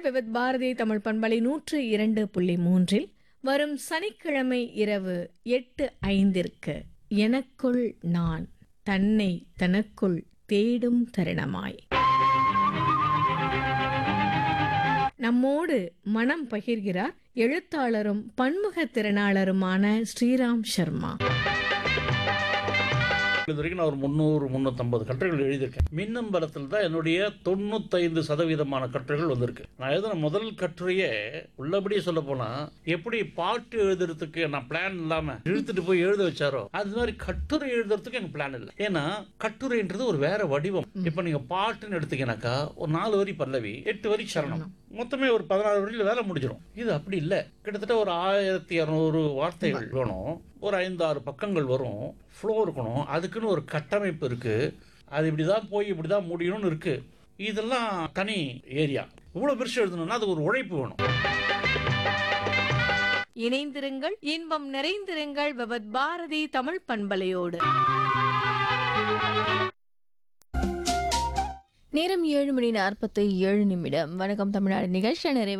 விவித் பாரதி தமிழ் பண்பலை 102.3 வரும் சனிக்கிழமை இரவு 8:05 எனக்குள் நான் தன்னை தனக்குள் தேடும் தருணமாய். நம்மோடு மனம் பகிர்கிறார் எழுத்தாளரும் பன்முக திறனாளருமான ஸ்ரீராம் சர்மா. இது வரைக்கும் நான் ஒரு 300-350 கட்டுரைகள் எழுதியிருக்கேன். மின்னம்பலத்தில் தான் என்னுடைய 95% கட்டுரைகள் வந்திருக்கு. நான் எழுதின முதல் கட்டுரையே உள்ளபடியே சொல்ல போனா, எப்படி பாட்டு எழுதுறதுக்கு நான் பிளான் இல்லாம இழுத்துட்டு போய் எழுத வச்சாரோ அது மாதிரி கட்டுரை எழுதுறதுக்கு எனக்கு பிளான் இல்லை. ஏன்னா கட்டுரைன்றது ஒரு வேற வடிவம். இப்ப நீங்க பாட்டுன்னு எடுத்தீங்கன்னாக்கா ஒரு 4 வரி பல்லவி, 8 வரி சரணம், மொத்தமே ஒரு 16 வரியில வேலை முடிஞ்சிடும். இது அப்படி இல்லை. கிட்டத்தட்ட ஒரு 1200 வார்த்தைகள் வேணும், ஒரு 5-6 பக்கங்கள் வரும், ஃப்ளோ இருக்கணும், அதுக்குன்னு ஒரு கட்டமைப்பு இருக்கு, அது இப்படிதான் போய் இப்படிதான் முடியணும்னு இருக்கு. இதெல்லாம் தனி ஏரியா. இவ்வளவு பெருசு எழுதணும்னா அது ஒரு உழைப்பு வேணும். இணைந்திருங்கள், இன்பம் நிறைந்திருங்கள் விவித் பாரதி தமிழ் பண்பலையோடு. நேரம் 7:47. வணக்கம் தமிழ்நாடு நிகழ்ச்சி நிறைவு